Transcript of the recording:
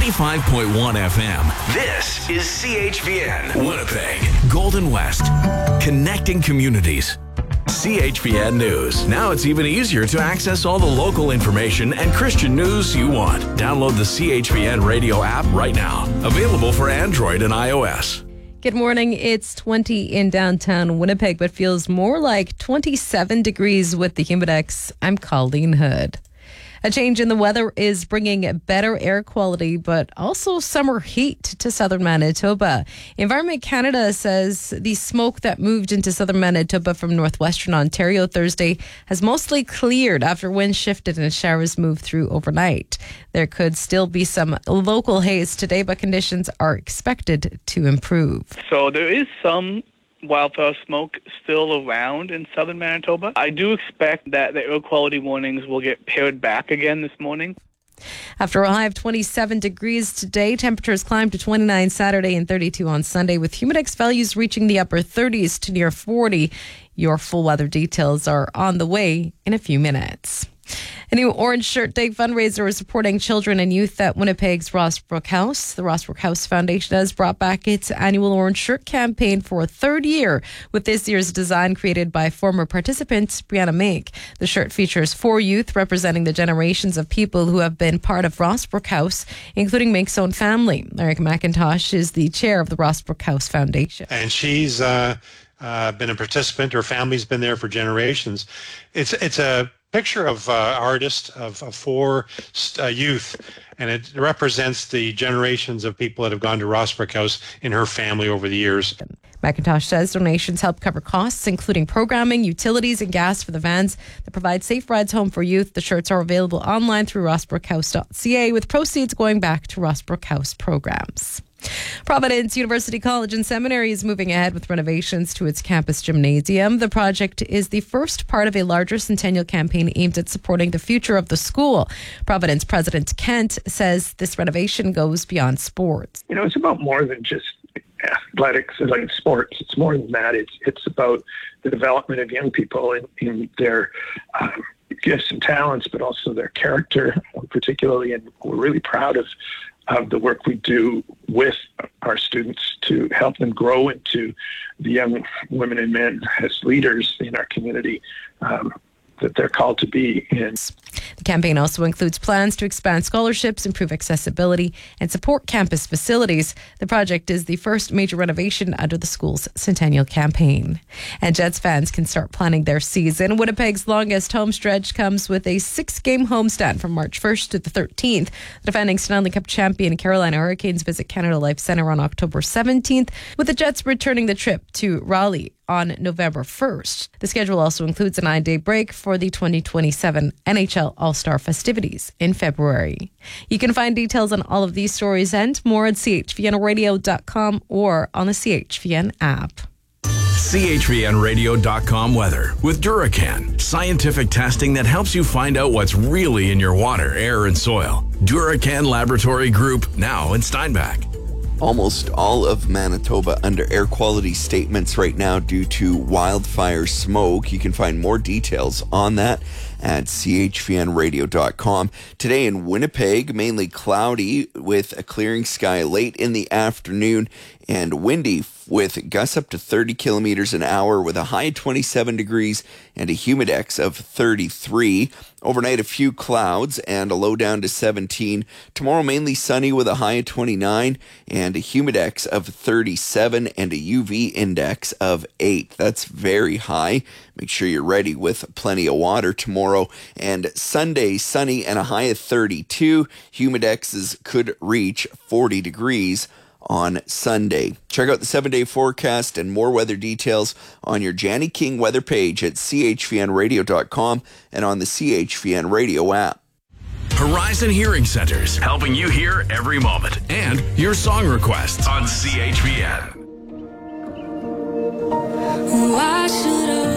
95.1 FM. This is CHVN, Winnipeg, Golden West, connecting communities. CHVN News. Now it's even easier to access all the local information and Christian news you want. Download the CHVN radio app right now. Available for Android and iOS. Good morning. It's 20 in downtown Winnipeg, but feels more like 27 degrees with the Humidex. I'm Colleen Hood. A change in the weather is bringing better air quality, but also summer heat to southern Manitoba. Environment Canada says the smoke that moved into southern Manitoba from northwestern Ontario Thursday has mostly cleared after winds shifted and showers moved through overnight. There could still be some local haze today, but conditions are expected to improve. So there is some wildfire smoke still around in southern Manitoba. I do expect that the air quality warnings will get pared back again this morning. After a high of 27 degrees today, temperatures climbed to 29 Saturday and 32 on Sunday, with Humidex values reaching the upper 30s to near 40. Your full weather details are on the way in a few minutes. A new Orange Shirt Day fundraiser is supporting children and youth at Winnipeg's Rossbrook House. The Rossbrook House Foundation has brought back its annual Orange Shirt campaign for a third year, with this year's design created by former participant Brianna Mink. The shirt features 4 youth representing the generations of people who have been part of Rossbrook House, including Mink's own family. Eric McIntosh is the chair of the Rossbrook House Foundation. And she's been a participant. Her family's been there for generations. It's a picture of artist of 4 youth, and it represents the generations of people that have gone to Rossbrook House in her family over the years. McIntosh says donations help cover costs, including programming, utilities, and gas for the vans that provide safe rides home for youth. The shirts are available online through rossbrookhouse.ca, with proceeds going back to Rossbrook House programs. Providence University College and Seminary is moving ahead with renovations to its campus gymnasium. The project is the first part of a larger centennial campaign aimed at supporting the future of the school. Providence President Kent says this renovation goes beyond sports. You know, it's about more than just athletics and like sports. It's more than that. It's about the development of young people in their gifts and talents, but also their character, particularly. And we're really proud of the work we do with our students to help them grow into the young women and men as leaders in our community that they're called to be in. The campaign also includes plans to expand scholarships, improve accessibility, and support campus facilities. The project is the first major renovation under the school's centennial campaign. And Jets fans can start planning their season. Winnipeg's longest home stretch comes with a 6-game homestand from March 1st to the 13th. The defending Stanley Cup champion Carolina Hurricanes visit Canada Life Centre on October 17th, with the Jets returning the trip to Raleigh on November 1st. The schedule also includes a 9-day break for the 2027 NHL All-Star festivities in February. You can find details on all of these stories and more at chvnradio.com or on the CHVN app. CHVNradio.com weather with Duracan. Scientific testing that helps you find out what's really in your water, air, and soil. Duracan Laboratory Group, now in Steinbach. Almost all of Manitoba under air quality statements right now due to wildfire smoke. You can find more details on that at chvnradio.com. Today in Winnipeg, mainly cloudy with a clearing sky late in the afternoon and windy with gusts up to 30 kilometers an hour with a high of 27 degrees and a humidex of 33. Overnight, a few clouds and a low down to 17. Tomorrow, mainly sunny with a high of 29 and a humidex of 37 and a UV index of 8. That's very high. Make sure you're ready with plenty of water tomorrow. And Sunday, sunny and a high of 32. Humidexes could reach 40 degrees on Sunday. Check out the 7-day forecast and more weather details on your Janny King weather page at chvnradio.com and on the CHVN radio app. Horizon Hearing Centers, helping you hear every moment. And your song requests on CHVN. Why should I